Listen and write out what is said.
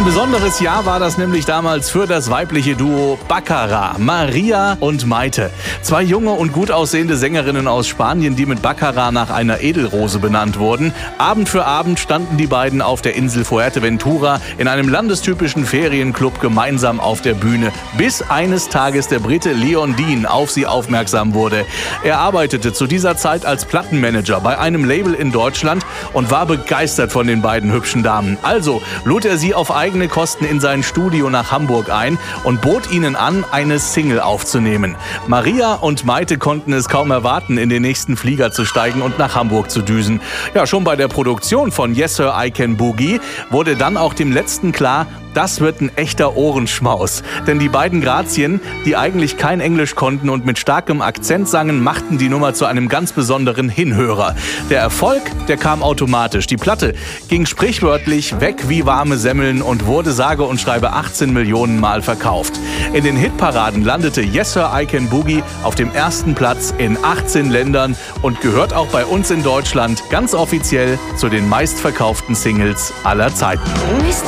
Ein besonderes Jahr war das nämlich damals für das weibliche Duo Baccara, Maria und Maite. Zwei junge und gut aussehende Sängerinnen aus Spanien, die mit Baccara nach einer Edelrose benannt wurden. Abend für Abend standen die beiden auf der Insel Fuerteventura in einem landestypischen Ferienclub gemeinsam auf der Bühne, bis eines Tages der Brite Leon Dean auf sie aufmerksam wurde. Er arbeitete zu dieser Zeit als Plattenmanager bei einem Label in Deutschland und war begeistert von den beiden hübschen Damen. Also lud er sie auf eigene Kosten in sein Studio nach Hamburg ein und bot ihnen an, eine Single aufzunehmen. Maria und Maite konnten es kaum erwarten, in den nächsten Flieger zu steigen und nach Hamburg zu düsen. Ja, schon bei der Produktion von Yes Sir I Can Boogie wurde dann auch dem Letzten klar, das wird ein echter Ohrenschmaus. Denn die beiden Grazien, die eigentlich kein Englisch konnten und mit starkem Akzent sangen, machten die Nummer zu einem ganz besonderen Hinhörer. Der Erfolg, der kam automatisch. Die Platte ging sprichwörtlich weg wie warme Semmeln und wurde sage und schreibe 18 Millionen Mal verkauft. In den Hitparaden landete Yes Sir I Can Boogie auf dem ersten Platz in 18 Ländern und gehört auch bei uns in Deutschland ganz offiziell zu den meistverkauften Singles aller Zeiten.